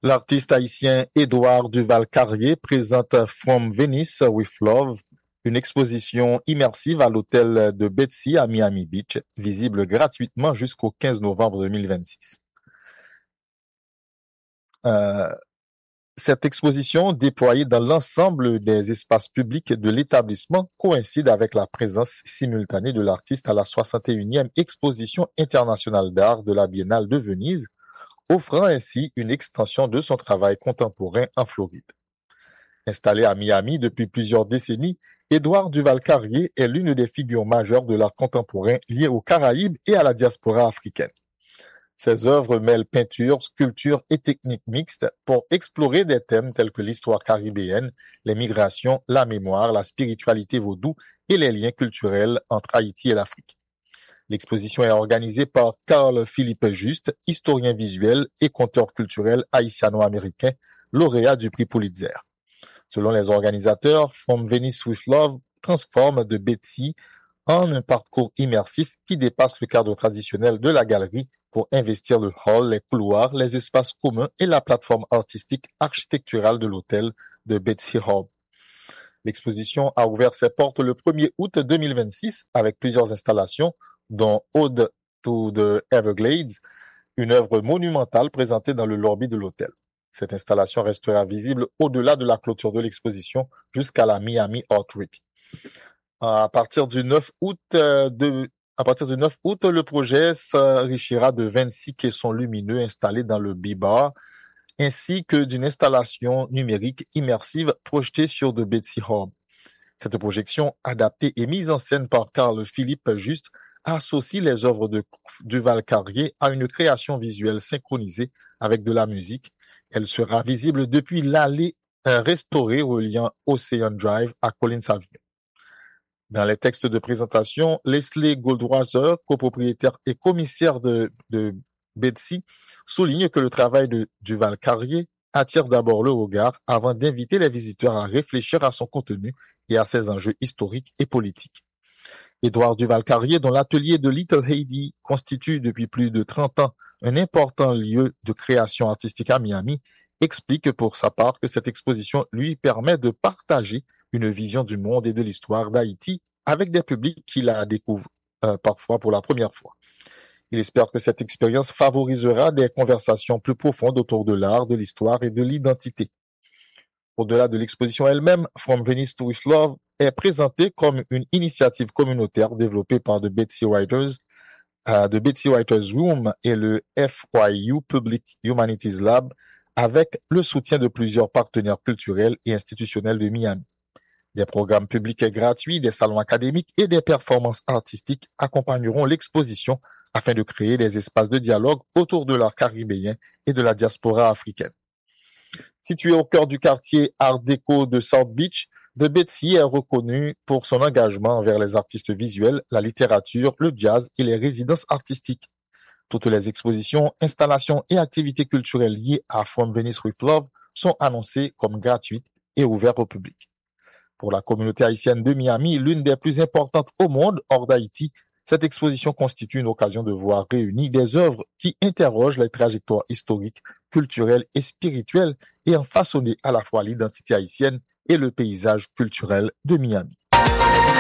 L'artiste haïtien Édouard Duval-Carrier présente From Venice with Love, une exposition immersive à l'hôtel de Betsy à Miami Beach, visible gratuitement jusqu'au 15 novembre 2026. Euh, Cette exposition, déployée dans l'ensemble des espaces publics de l'établissement, coïncide avec la présence simultanée de l'artiste à la 61e exposition internationale d'art de la Biennale de Venise, offrant ainsi une extension de son travail contemporain en Floride. Installé à Miami depuis plusieurs décennies, Édouard Duval-Carrier est l'une des figures majeures de l'art contemporain lié aux Caraïbes et à la diaspora africaine. Ses œuvres mêlent peinture, sculpture et techniques mixtes pour explorer des thèmes tels que l'histoire caribéenne, les migrations, la mémoire, la spiritualité vaudou et les liens culturels entre Haïti et l'Afrique. L'exposition est organisée par Carl Philippe Juste, historien visuel et conteur culturel haïtiano-américain, lauréat du prix Pulitzer. Selon les organisateurs, From Venice with Love transforme de Betsy en un parcours immersif qui dépasse le cadre traditionnel de la galerie pour investir le hall, les couloirs, les espaces communs et la plateforme artistique architecturale de l'hôtel de Betsy Hall. L'exposition a ouvert ses portes le 1er août 2026 avec plusieurs installations, dont Ode to the Everglades, une œuvre monumentale présentée dans le lobby de l'hôtel. Cette installation restera visible au-delà de la clôture de l'exposition jusqu'à la Miami Art Week. À partir du 9 août, le projet s'enrichira de 26 caissons lumineux installés dans le B-Bar, ainsi que d'une installation numérique immersive projetée sur de Betsy Hall. Cette projection, adaptée et mise en scène par Carl Philippe Juste, associe les œuvres de Duval-Carrier à une création visuelle synchronisée avec de la musique. Elle sera visible depuis l'allée restaurée reliant Ocean Drive à Collins Avenue. Dans les textes de présentation, Leslie Goldwasser, copropriétaire et commissaire de Betsy, souligne que le travail de Duval-Carrier attire d'abord le regard avant d'inviter les visiteurs à réfléchir à son contenu et à ses enjeux historiques et politiques. Édouard Duval-Carrier, dont l'atelier de Little Haiti constitue depuis plus de 30 ans un important lieu de création artistique à Miami, explique pour sa part que cette exposition lui permet de partager une vision du monde et de l'histoire d'Haïti avec des publics qui la découvrent parfois pour la première fois. Il espère que cette expérience favorisera des conversations plus profondes autour de l'art, de l'histoire et de l'identité. Au-delà de l'exposition elle-même, From Venice with Love est présentée comme une initiative communautaire développée par The Betsy Writers Room et le FYU Public Humanities Lab avec le soutien de plusieurs partenaires culturels et institutionnels de Miami. Des programmes publics et gratuits, des salons académiques et des performances artistiques accompagneront l'exposition afin de créer des espaces de dialogue autour de l'art caribéen et de la diaspora africaine. Situé au cœur du quartier Art déco de South Beach, The Betsy est reconnu pour son engagement envers les artistes visuels, la littérature, le jazz et les résidences artistiques. Toutes les expositions, installations et activités culturelles liées à From Venice with Love sont annoncées comme gratuites et ouvertes au public. Pour la communauté haïtienne de Miami, l'une des plus importantes au monde hors d'Haïti, cette exposition constitue une occasion de voir réunies des œuvres qui interrogent les trajectoires historiques, culturelles et spirituelles ayant façonné à la fois l'identité haïtienne et le paysage culturel de Miami.